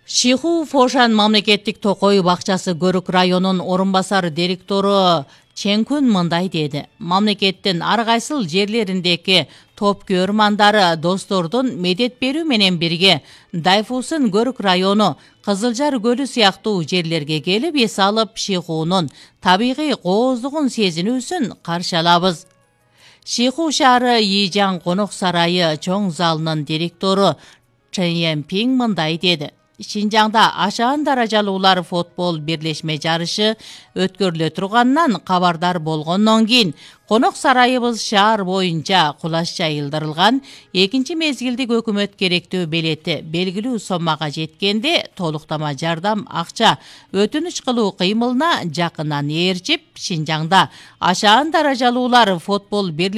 Шиху Фошан мамлекеттик токой бакчасы Көрүк районунун орун басары директору Чеңкүн мындай деди. Мамлекеттин ар кайсыл жерлериндеги топ көрмандары достордун медет берүү менен бирге Дайфусын Көрүк району Кызылжар көлү сыяктуу жерлерге келип эс алып Шихунун табигый кооздугун сезинүүсүн каршы алабыз. Шиху шаары Ийжан конок сарайы чоң залынын директору Чен Пинг мындай деди. Шинжаңда ашаан даражалуулар футбол бирлешме жарышы өткөрүлө турганынан кабардар болгондон кийин конок сарайыбыз шаар боюнча кулаш жайылдырылган, экинчи мезгилдик өкмөт керектүү белети белгилүү соммага жеткенде толуктама жардам акча өтүнүч кылуу кыймылына жакындан ээрчип, Шинжаңда ашаан даражалуулар футбол